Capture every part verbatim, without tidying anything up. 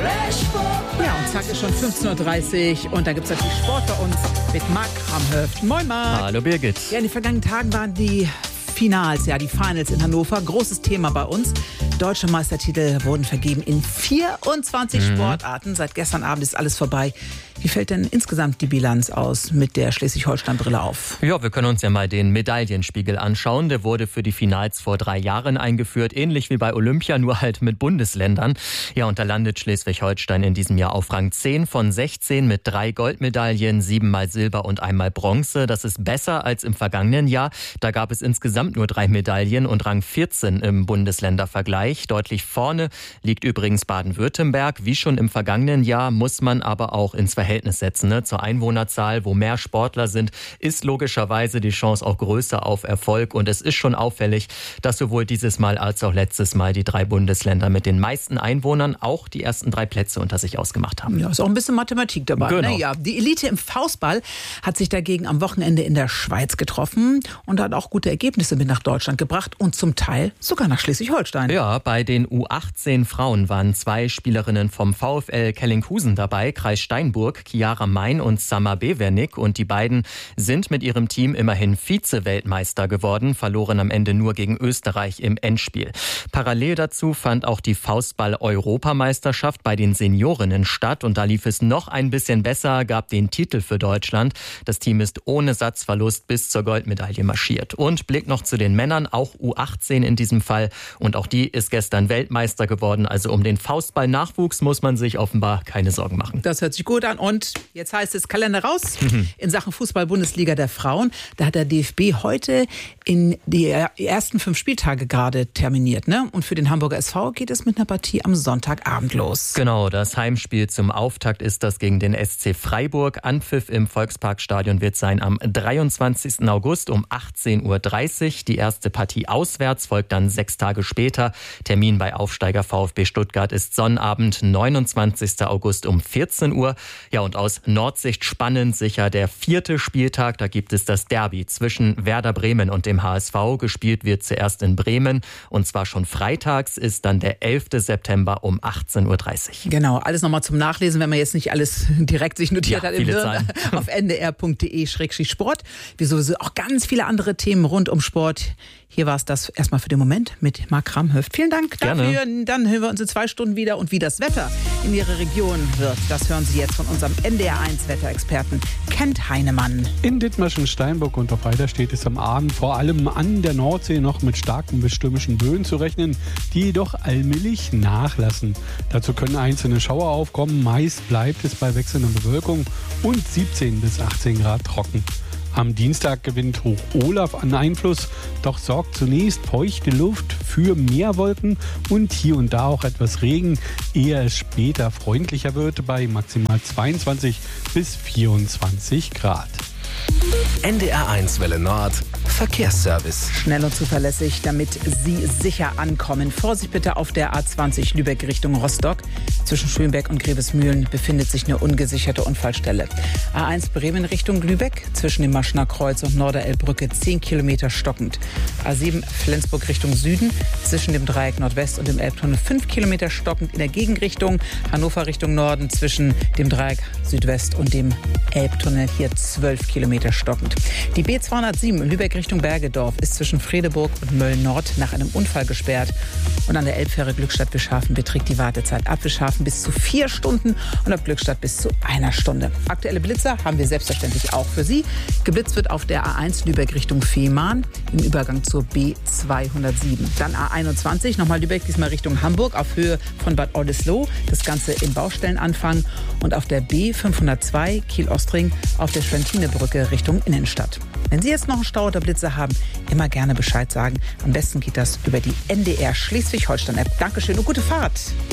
Ja, und zack, ist schon fünfzehn Uhr dreißig und da gibt es natürlich Sport bei uns mit Marc Kramhöft. Moin Marc. Hallo Birgit. Ja, in den vergangenen Tagen waren die Finals, ja, die Finals in Hannover. Großes Thema bei uns. Deutsche Meistertitel wurden vergeben in vierundzwanzig mhm. Sportarten. Seit gestern Abend ist alles vorbei. Wie fällt denn insgesamt die Bilanz aus mit der Schleswig-Holstein-Brille auf? Ja, wir können uns ja mal den Medaillenspiegel anschauen. Der wurde für die Finals vor drei Jahren eingeführt, ähnlich wie bei Olympia, nur halt mit Bundesländern. Ja, und da landet Schleswig-Holstein in diesem Jahr auf Rang zehn von sechzehn mit drei Goldmedaillen, siebenmal Silber und einmal Bronze. Das ist besser als im vergangenen Jahr. Da gab es insgesamt nur drei Medaillen und Rang vierzehn im Bundesländervergleich. Deutlich vorne liegt übrigens Baden-Württemberg. Wie schon im vergangenen Jahr muss man aber auch ins Verhältnis setzen. Ne? Zur Einwohnerzahl, wo mehr Sportler sind, ist logischerweise die Chance auch größer auf Erfolg. Und es ist schon auffällig, dass sowohl dieses Mal als auch letztes Mal die drei Bundesländer mit den meisten Einwohnern auch die ersten drei Plätze unter sich ausgemacht haben. Ja, ist auch ein bisschen Mathematik dabei. Genau. Ne? Ja, die Elite im Faustball hat sich dagegen am Wochenende in der Schweiz getroffen und hat auch gute Ergebnisse mit nach Deutschland gebracht und zum Teil sogar nach Schleswig-Holstein. Ja, bei den U achtzehn Frauen waren zwei Spielerinnen vom VfL Kellinghusen dabei, Kreis Steinburg, Chiara Mein und Summer Bevernick. Und die beiden sind mit ihrem Team immerhin Vize-Weltmeister geworden, verloren am Ende nur gegen Österreich im Endspiel. Parallel dazu fand auch die Faustball-Europameisterschaft bei den Seniorinnen statt. Und da lief es noch ein bisschen besser, gab den Titel für Deutschland. Das Team ist ohne Satzverlust bis zur Goldmedaille marschiert. Und Blick noch zu den Männern, auch U achtzehn in diesem Fall. Und auch die ist gestern Weltmeister geworden. Also um den Faustball-Nachwuchs muss man sich offenbar keine Sorgen machen. Das hört sich gut an. Und jetzt heißt es Kalender raus in Sachen Fußball-Bundesliga der Frauen. Da hat der D F B heute in die ersten fünf Spieltage gerade terminiert. Ne? Und für den Hamburger S V geht es mit einer Partie am Sonntagabend los. Genau, das Heimspiel zum Auftakt ist das gegen den S C Freiburg. Anpfiff im Volksparkstadion wird sein am dreiundzwanzigsten August um achtzehn Uhr dreißig. Die erste Partie auswärts folgt dann sechs Tage später. Termin bei Aufsteiger VfB Stuttgart ist Sonnabend, neunundzwanzigsten August um vierzehn Uhr. Ja, und aus Nordsicht spannend sicher der vierte Spieltag. Da gibt es das Derby zwischen Werder Bremen und dem H S V. Gespielt wird zuerst in Bremen und zwar schon freitags, ist dann der elften September um achtzehn Uhr dreißig. Genau, alles nochmal zum Nachlesen, wenn man jetzt nicht alles direkt sich notiert ja, hat im Hirn, auf n d r punkt d e slash sport. Wie sowieso auch ganz viele andere Themen rund um Sport. Hier war es das erstmal für den Moment mit Marc Kramhöft. Vielen Dank dafür. Gerne. Dann hören wir uns in zwei Stunden wieder. Und wie das Wetter in Ihrer Region wird, das hören Sie jetzt von unserem N D R eins Wetterexperten Kent Heinemann. In Dithmarschen, Steinburg und auf Weiter steht es am Abend vor allem an der Nordsee noch mit starken bis stürmischen Böen zu rechnen, die jedoch allmählich nachlassen. Dazu können einzelne Schauer aufkommen. Meist bleibt es bei wechselnder Bewölkung und siebzehn bis achtzehn Grad trocken. Am Dienstag gewinnt Hoch Olaf an Einfluss, doch sorgt zunächst feuchte Luft für mehr Wolken und hier und da auch etwas Regen, ehe es später freundlicher wird bei maximal zweiundzwanzig bis vierundzwanzig Grad. N D R eins Welle Nord Verkehrsservice. Schnell und zuverlässig, damit Sie sicher ankommen. Vorsicht bitte auf der A zwanzig Lübeck Richtung Rostock. Zwischen Schönberg und Grevesmühlen befindet sich eine ungesicherte Unfallstelle. A eins Bremen Richtung Lübeck. Zwischen dem Maschener Kreuz und Norderelbbrücke zehn Kilometer stockend. A sieben Flensburg Richtung Süden. Zwischen dem Dreieck Nordwest und dem Elbtunnel fünf Kilometer stockend in der Gegenrichtung. Hannover Richtung Norden zwischen dem Dreieck Südwest und dem Elbtunnel hier zwölf Kilometer stockend. Die B zweihundertsieben Lübeck Richtung Bergedorf ist zwischen Fredeburg und Mölln-Nord nach einem Unfall gesperrt. Und an der Elbfähre Glückstadt-Wischhafen beträgt die Wartezeit ab Wischhafen bis zu vier Stunden und ab Glückstadt bis zu einer Stunde. Aktuelle Blitzer haben wir selbstverständlich auch für Sie. Geblitzt wird auf der A eins Lübeck Richtung Fehmarn im Übergang zur B zweihundertsieben. Dann A einundzwanzig, nochmal Lübeck, diesmal Richtung Hamburg auf Höhe von Bad Oldesloe. Das Ganze im Baustellenanfang. Und auf der B fünfhundertzwei Kiel-Ostring auf der Schwentinebrücke Richtung Innenstadt. Wenn Sie jetzt noch einen Stau oder Blitzer haben, immer gerne Bescheid sagen. Am besten geht das über die N D R Schleswig-Holstein-App. Dankeschön und gute Fahrt.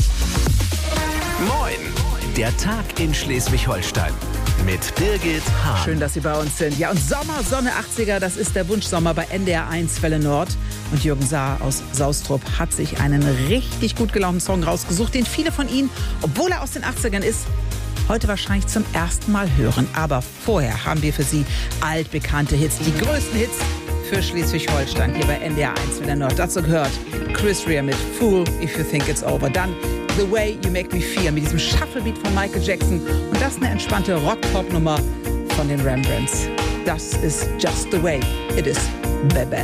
Moin, der Tag in Schleswig-Holstein mit Birgit Hahn. Schön, dass Sie bei uns sind. Ja, und Sommer, Sonne achtziger, das ist der Wunschsommer bei N D R eins Welle Nord. Und Jürgen Saar aus Saustrup hat sich einen richtig gut gelaunten Song rausgesucht, den viele von Ihnen, obwohl er aus den achtzigern ist, heute wahrscheinlich zum ersten Mal hören. Aber vorher haben wir für Sie altbekannte Hits, die größten Hits für Schleswig-Holstein hier bei N D R eins Welle Nord. Dazu gehört Chris Rea mit Fool If You Think It's Over. Dann The Way You Make Me Feel mit diesem Shufflebeat von Michael Jackson. Und das eine entspannte Rock-Pop-Nummer von den Rembrandts. Das ist Just the Way It Is, Baby.